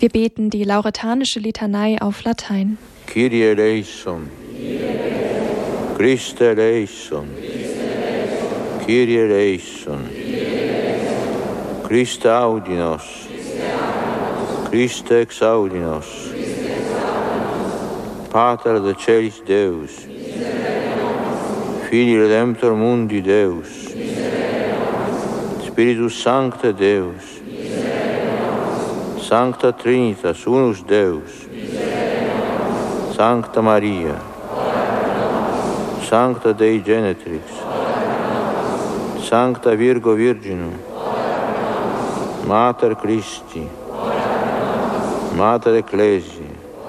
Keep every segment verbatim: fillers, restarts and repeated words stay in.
Wir beten die lauretanische Litanei auf Latein. Kyrie eleison, Christe eleison, Kyrie eleison, Christe audi nos, Christe exaudi nos, Pater de celis Deus, Filii Redemptor mundi Deus, Spiritus Sancte Deus, Sancta Trinitas, unus Deus, Sancta Maria, Sancta Dei Genetrix, Sancta Virgo Virginum, Mater Christi, Mater Ecclesiae,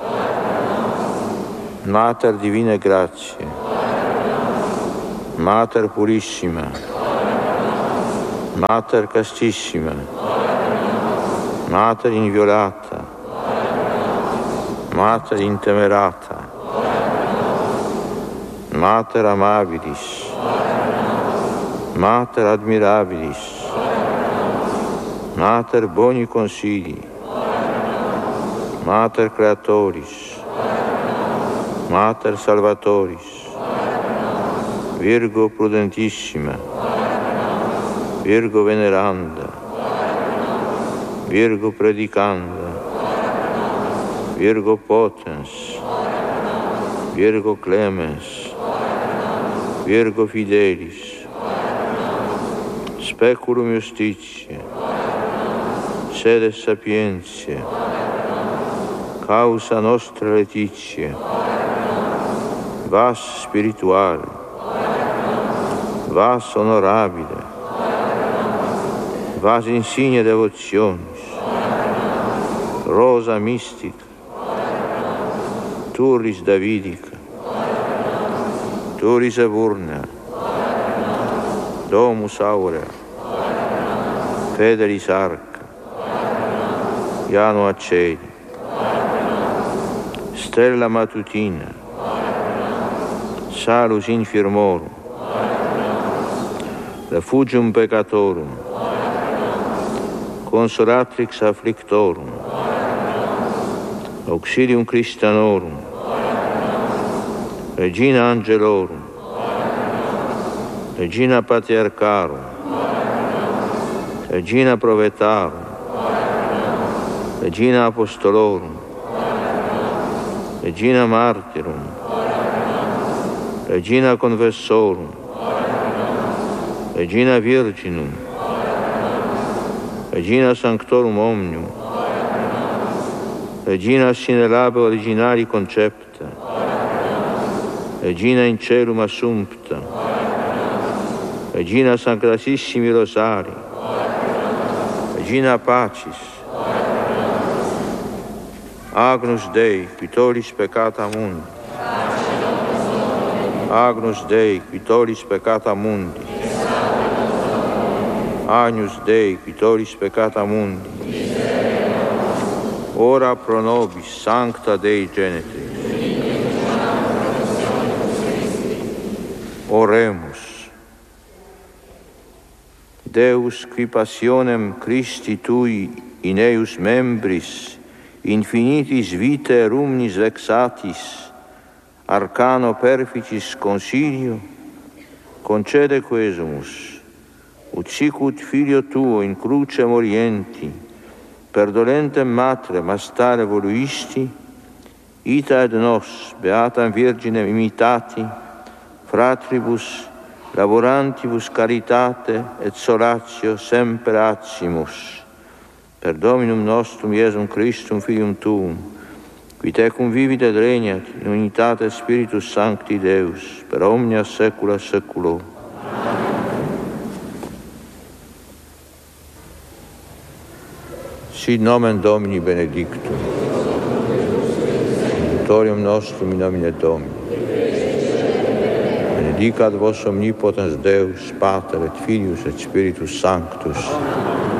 Mater Divinae Gratiae, Mater Purissima, Mater Castissima, Mater Inviolata, Mater Intemerata, Mater Amabilis, Mater Admirabilis, Mater Boni Consilii, Mater Creatoris, Mater Salvatoris, Virgo Prudentissima, Virgo Veneranda, Virgo Predicanda, Virgo Potens, Virgo Clemens, Virgo Fidelis, Speculum Justitiae, Sede Sapientiae, Causa Nostra Laetitia, Vas Spirituale, Vas Honorabile, Vas Insigne Devotionis, Rosa Mystica, Turris Davidica, Turris Eburnea, Domus Aurea, Federis Arca, Janua Celi, Stella Matutina, Salus Infirmorum, Refugium Peccatorum, Consolatrix Afflictorum, Auxilium Christianorum, Regina Angelorum, Regina Patriarcharum, Regina Provetarum, Regina Apostolorum, Regina Martyrum, Regina Confessorum, Regina Virginum, Regina Sanctorum Omnium, Regina sine labe originali concepta, Regina in celum assumpta, Regina Sacratissimi Rosari, Regina Pacis, Agnus Dei, qui tollis peccata mundi, Agnus Dei, qui tollis peccata mundi, Agnus Dei, qui tollis peccata mundi, ora pro nobis Sancta Dei Genetrix. Oremus. Deus, qui passionem Christi Tui in eius membris infinitis vitae rumnis vexatis arcano perficis consilio, concede quesumus, ut sicut filio tuo in crucem orienti, per dolentem matrem astare voluisti, ita et nos, beatam Virginem imitati, fratribus, laborantibus caritate et solatio semper acimus, per Dominum nostrum Iesum Christum Filium Tuum, qui tecum vivit et regnat in unitate Spiritus Sancti Deus, per omnia saecula saeculorum. Sit nomen Domini benedictum, Auditorium nostrum in nomine Domini. Benedicat vos omnipotens Deus, Pater et Filius et Spiritus Sanctus.